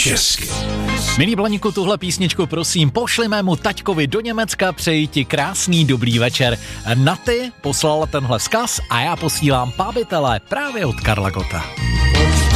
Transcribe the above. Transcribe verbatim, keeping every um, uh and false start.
česky. Milý Blaníku, tuhle písničku prosím pošli mému taťkovi do Německa, přeji ti krásný dobrý večer. Na ty poslal tenhle vzkaz a já posílám Pábitele právě od Karla Gotta.